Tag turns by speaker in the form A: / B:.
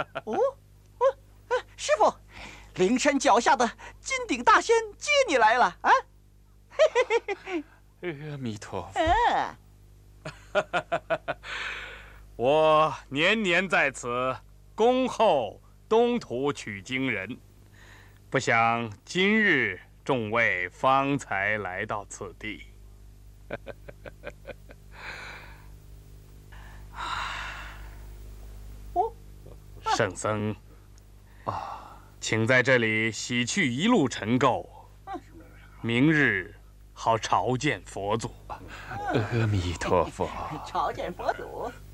A: 哦，师傅，灵山脚下的金顶大仙接你来了啊！
B: 阿弥陀佛。
A: 嗯，
B: 我年年在此恭候东土取经人，不想今日众位方才来到此地。
A: 哦，
B: 圣僧，请在这里洗去一路尘垢，明日好朝见佛祖。
C: 阿弥陀佛。
A: 朝见佛祖。